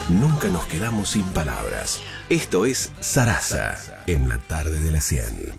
nunca nos quedamos sin palabras. Esto es Sarasa, en la tarde de la 100.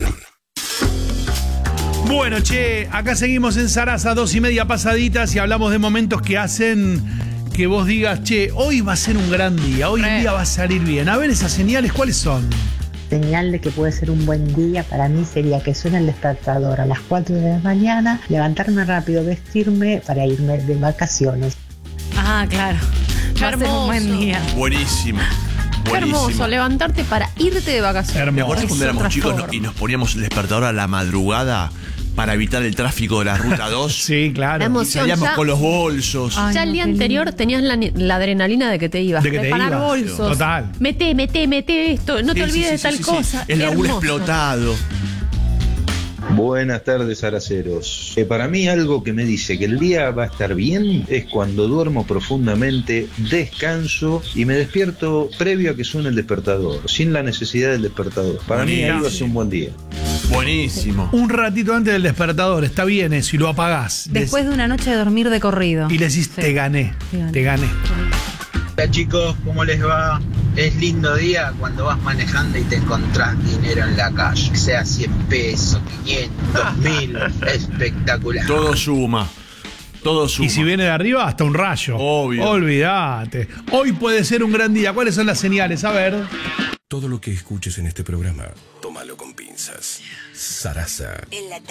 Bueno, che, acá seguimos en Sarasa, 2:30 pasaditas, y hablamos de momentos que hacen que vos digas, che, hoy va a ser un gran día, hoy el día va a salir bien. A ver, esas señales, ¿cuáles son? Señal de que puede ser un buen día para mí sería que suene el despertador a las 4 de la mañana, levantarme rápido, vestirme para irme de vacaciones. Ah, claro. Va a ser un buen día. Buenísimo. Qué hermoso, levantarte para irte de vacaciones. ¿Me acuerdas cuando éramos chicos forma. y nos poníamos el despertador a la madrugada para evitar el tráfico de la ruta 2? Sí, claro. La Y emoción, salíamos ya- con los bolsos. Ya el día anterior tenías la adrenalina de que te ibas. De que te Preparar ibas. bolsos. Total. Mete esto. No te olvides de tal cosa. El baúl Hermoso. explotado. Buenas tardes, araceros. Para mí algo que me dice que el día va a estar bien es cuando duermo profundamente, descanso y me despierto previo a que suene el despertador, sin la necesidad del despertador. Para mí ahí va a ser un buen día. Buenísimo. Un ratito antes del despertador, está bien eso, y lo apagás. Después de una noche de dormir de corrido. Y le decís, Sí. te gané. Hola chicos, ¿cómo les va? Es lindo día cuando vas manejando y te encontrás dinero en la calle, sea 100 pesos, 500, 1000, espectacular. Todo suma. Todo suma. Y si viene de arriba, hasta un rayo. Obvio. Olvídate. Hoy puede ser un gran día. ¿Cuáles son las señales? A ver. Todo lo que escuches en este programa, tómalo con pinzas. Sarasa. En la tarde.